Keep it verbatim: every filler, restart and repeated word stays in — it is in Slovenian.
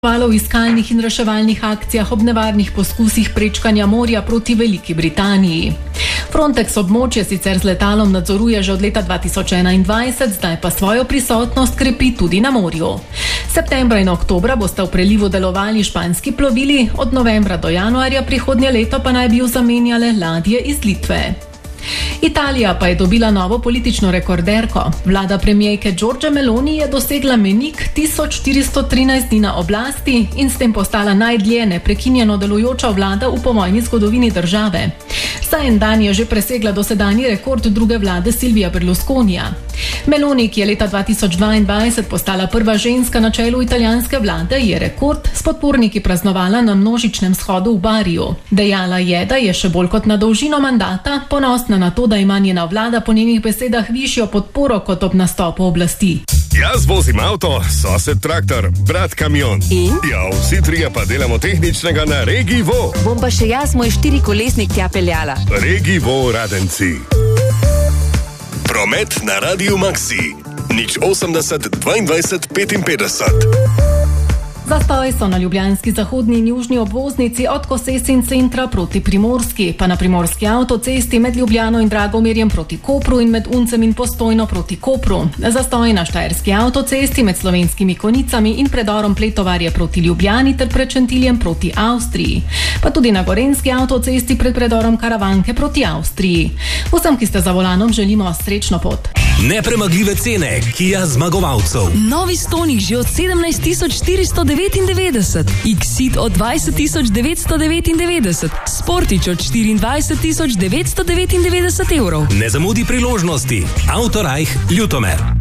v iskalnih in reševalnih akcijah ob nevarnih poskusih prečkanja morja proti Veliki Britaniji. Frontex območje sicer z letalom nadzoruje že od leta dva tisoč enaindvajset, zdaj pa svojo prisotnost krepi tudi na morju. Septembra in oktobra bosta v prelivu delovali španski plovili, od novembra do januarja prihodnje leto pa naj bi jo zamenjale ladje iz Litve. Italija pa je dobila novo politično rekorderko. Vlada premijejke Giorgie Meloni je dosegla mejnik tisoč štiristo trinajst dni na oblasti in s tem postala najdlje neprekinjeno delujoča vlada v povojni zgodovini države. Za en dan je že presegla dosedanji rekord druge vlade Silvija Berlusconija. Meloni, ki je leta dva tisoč dvaindvajset postala prva ženska na čelu italijanske vlade, je rekord s podporniki praznovala na množičnem shodu v Bariju. Dejala je, da je še bolj kot na dolžino mandata ponosna na to, da ima njena vlada po njenih besedah višjo podporo kot ob nastopu oblasti. Jaz vozim avto, sosed traktor, brat kamion. In? Ja, vsi trije pa delamo tehničnega na Regivo. Bom pa še jaz moj štirikolesnik tja peljala. Regivo Radenci. Promet na Radiu Maxi. Nič osemdeset dvaindvajset petinpetdeset. Zastoj so na ljubljanski zahodni in južni obvoznici od Kosesin centra proti Primorski, pa na primorski avtocesti med Ljubljano in Dragomirjem proti Kopru in med Uncem in Postojno proti Kopru. Zastoj na štajerski avtocesti med Slovenskimi Konicami in predorom Pletovarje proti Ljubljani ter pred Šentiljem proti Avstriji. Pa tudi na gorenski avtocesti pred predorom Karavanke proti Avstriji. Vsem, ki ste za volanom, želimo srečno pot. Nepremagljive cene Kia zmagovalcev. Novi Stonic že od sedemnajst tisoč štiristo devetindevetdeset, Exit od dvajset tisoč devetsto devetindevetdeset, Sportič od štiriindvajset tisoč devetsto devetindevetdeset evrov. Ne zamudi priložnosti. Autorajh Ljutomer.